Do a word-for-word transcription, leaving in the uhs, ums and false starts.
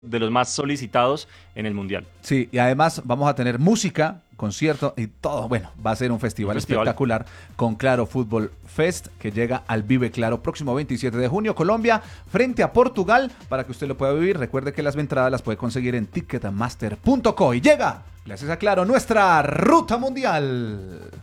de los más solicitados en el Mundial. Sí, y además vamos a tener música, concierto y todo. Bueno, va a ser un festival, un festival espectacular con Claro Fútbol Fest, que llega al Vive Claro próximo veintisiete de junio, Colombia, frente a Portugal, para que usted lo pueda vivir. Recuerde que las entradas las puede conseguir en ticketmaster punto co. Y llega, gracias a Claro, nuestra ruta mundial.